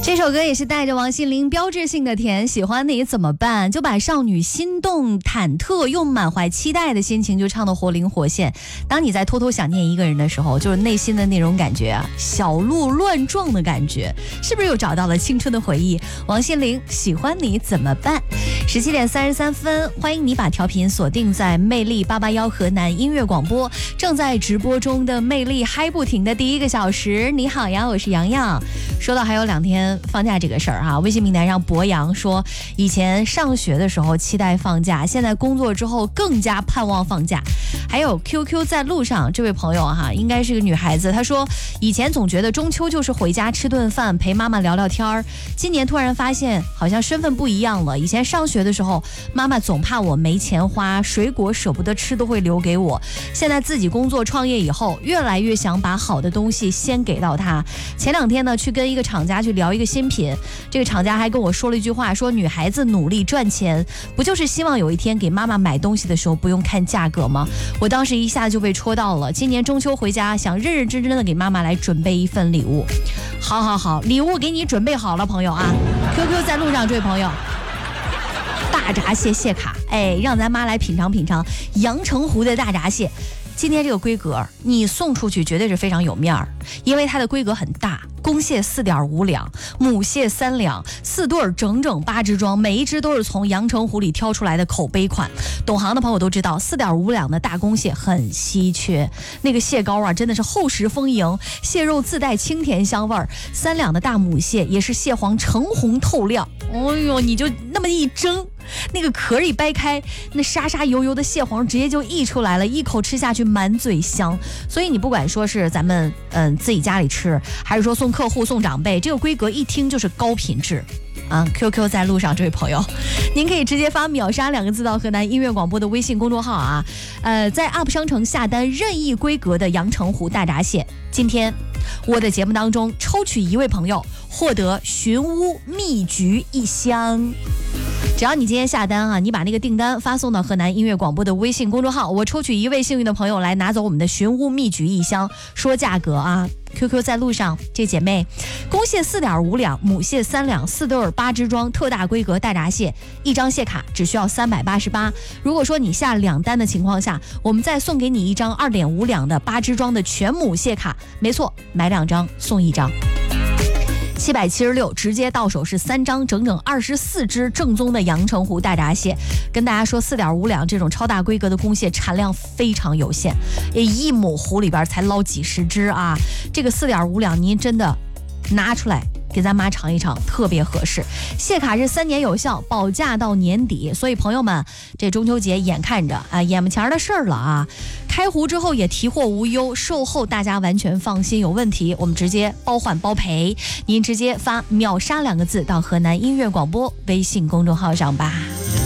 这首歌也是带着王心凌标志性的甜，喜欢你怎么办，就把少女心动忐忑又满怀期待的心情就唱得活灵活现。当你在偷偷想念一个人的时候，就是内心的那种感觉啊，小鹿乱撞的感觉，是不是又找到了青春的回忆？王心凌喜欢你怎么办？17点33分，欢迎你把调频锁定在魅力881河南音乐广播，正在直播中的魅力嗨不停的第1个小时。你好呀，我是洋洋。说到还有2天放假这个事儿哈，微信平台上博洋说，以前上学的时候期待放假，现在工作之后更加盼望放假。还有 QQ 在路上这位朋友哈，应该是个女孩子，她说以前总觉得中秋就是回家吃顿饭陪妈妈聊聊天儿，今年突然发现好像身份不一样了。以前上学的时候妈妈总怕我没钱花，水果舍不得吃都会留给我，现在自己工作创业以后越来越想把好的东西先给到她。前2天呢去跟一个厂家去聊一个新品，这个厂家还跟我说了一句话，说女孩子努力赚钱不就是希望有一天给妈妈买东西的时候不用看价格吗？我当时一下就被戳到了，今年中秋回家想认认真真的给妈妈来准备一份礼物。好，礼物给你准备好了朋友啊。 QQ 在路上这位朋友，大闸蟹蟹卡，让咱妈来品尝品尝阳澄湖的大闸蟹。今天这个规格你送出去绝对是非常有面儿，因为它的规格很大，公蟹4.5两，母蟹3两，4对整整8只装，每一只都是从阳澄湖里挑出来的口碑款。懂行的朋友都知道，4.5两的大公蟹很稀缺，那个蟹膏啊真的是厚实丰盈，蟹肉自带清甜香味儿。3两的大母蟹也是蟹黄橙红透亮，你就那么一蒸，那个壳一掰开，那沙沙油油的蟹黄直接就溢出来了，一口吃下去满嘴香。所以你不管说是咱们自己家里吃，还是说送客户送长辈，这个规格一听就是高品质啊。 QQ 在路上这位朋友，您可以直接发秒杀2个字到河南音乐广播的微信公众号啊，在 UP 商城下单任意规格的阳澄湖大闸蟹。今天我的节目当中抽取1位朋友获得寻屋蜜橘1箱。只要你今天下单啊，你把那个订单发送到河南音乐广播的微信公众号，我抽取1位幸运的朋友来拿走我们的寻屋蜜橘1箱。说价格啊， QQ 在路上这姐妹，公蟹4.5两，母蟹3两，4对8只装，特大规格大闸蟹，一张蟹卡只需要388。如果说你下2单的情况下，我们再送给你一张2.5两的8只装的全母蟹卡，没错，买2张送1张。776直接到手是3张，整整24只正宗的阳澄湖大闸蟹。跟大家说，4.5两这种超大规格的公蟹产量非常有限，一亩湖里边才捞几十只啊。这个4.5两您真的拿出来给咱妈尝一尝，特别合适。蟹卡是3年有效，保价到年底，所以朋友们，这中秋节眼看着啊，眼巴前的事儿了啊。开湖之后也提货无忧，售后大家完全放心，有问题我们直接包换包赔。您直接发秒杀2个字到河南音乐广播微信公众号上吧。